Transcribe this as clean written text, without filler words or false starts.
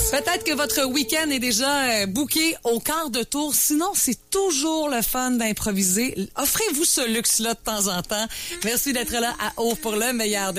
Peut-être que votre week-end est déjà booké au quart de tour. Sinon, c'est toujours le fun d'improviser. Offrez-vous ce luxe-là de temps en temps. Merci d'être là à Haut pour le meilleur de